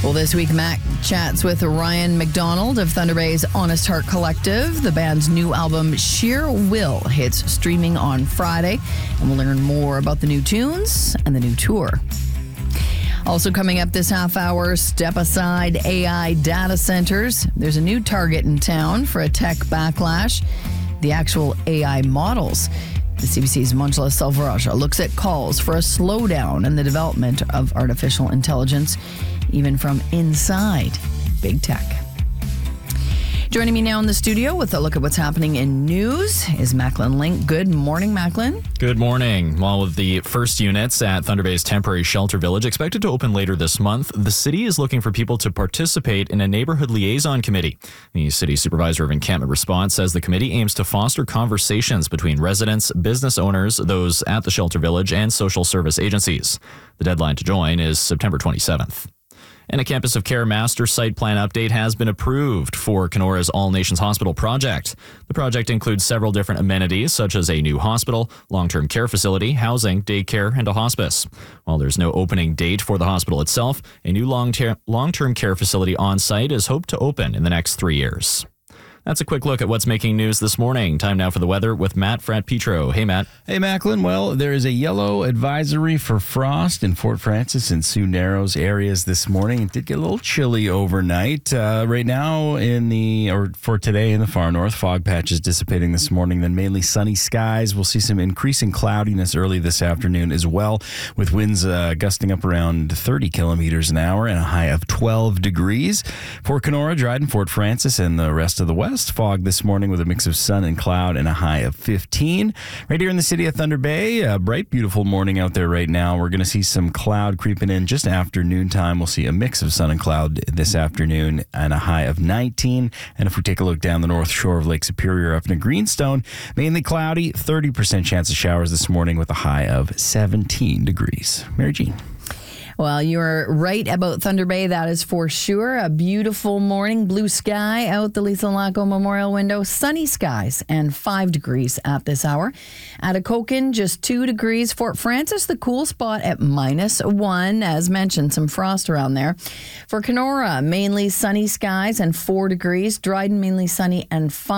Well, this week, Mac chats with Ryan McDonald of Thunder Bay's Honest Heart Collective. The band's new album, Sheer Will, hits streaming on Friday, and we'll learn more about the new tunes and the new tour. Also coming up this half hour, step aside AI data centers. There's a new target in town for a tech backlash, the actual AI models. The CBC's Manjula Selvaraj looks at calls for a slowdown in the development of artificial intelligence, even from inside big tech. Joining me now in the studio with a look at what's happening in news is Macklin Link. Good morning, Macklin. Good morning. While with the first units at Thunder Bay's temporary shelter village expected to open later this month, the city is looking for people to participate in a neighborhood liaison committee. The city supervisor of encampment response says the committee aims to foster conversations between residents, business owners, those at the shelter village, and social service agencies. The deadline to join is September 27th. And a Campus of Care master site plan update has been approved for Kenora's All Nations Hospital project. The project includes several different amenities, such as a new hospital, long-term care facility, housing, daycare, and a hospice. While there's no opening date for the hospital itself, a new long-term care facility on site is hoped to open in the next 3 years. That's a quick look at what's making news this morning. Time now for the weather with Matt Frat-Petro. Hey, Matt. Hey, Macklin. Well, there is a yellow advisory for frost in Fort Frances and Sioux Narrows areas this morning. It did get a little chilly overnight. Right now for today in the far north, fog patches dissipating this morning, then mainly sunny skies. We'll see some increasing cloudiness early this afternoon as well, with winds gusting up around 30 kilometers an hour and a high of 12 degrees. For Kenora, Dryden, Fort Frances, and the rest of the west, fog this morning with a mix of sun and cloud and a high of 15. Right here in the city of Thunder Bay, a bright, beautiful morning out there right now. We're going to see some cloud creeping in just after noontime. We'll see a mix of sun and cloud this afternoon and a high of 19. And if we take a look down the north shore of Lake Superior up in Greenstone, mainly cloudy, 30% chance of showers this morning with a high of 17 degrees. Mary Jean. Well, you're right about Thunder Bay, that is for sure. A beautiful morning, blue sky out the Lisa Laco Memorial window, sunny skies, and 5 degrees at this hour. At Akokan, just 2 degrees. Fort Frances, the cool spot at -1. As mentioned, some frost around there. For Kenora, mainly sunny skies and 4 degrees. Dryden, mainly sunny and 5.